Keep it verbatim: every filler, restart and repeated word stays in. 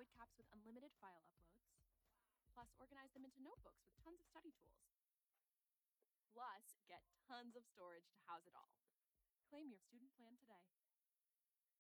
avoid caps with unlimited file uploads. Plus, organize them into notebooks with tons of study tools. Plus, get tons of storage to house it all. Claim your student plan today.